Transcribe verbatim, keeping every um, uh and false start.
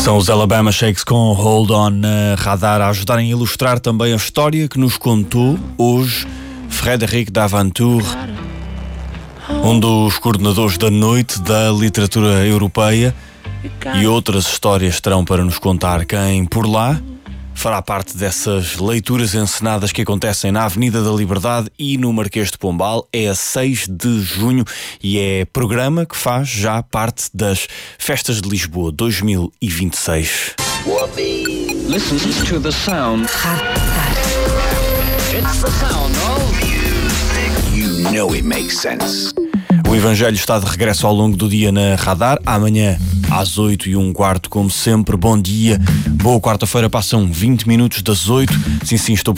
São os Alabama Shakes com Hold On na Radar a ajudarem a ilustrar também a história que nos contou hoje Frédéric Davantour, um dos coordenadores da Noite da Literatura Europeia, e outras histórias terão para nos contar quem por lá fará parte dessas leituras encenadas que acontecem na Avenida da Liberdade e no Marquês de Pombal. É a seis de junho e é programa que faz já parte das Festas de Lisboa dois mil e vinte e seis. Listen to the sound. It's the sound of music. You know it makes sense. O Evangelho está de regresso ao longo do dia na Radar. Amanhã às oito e um quarto, como sempre. Bom dia, boa quarta-feira. Passam vinte minutos das oito. Sim, sim, estou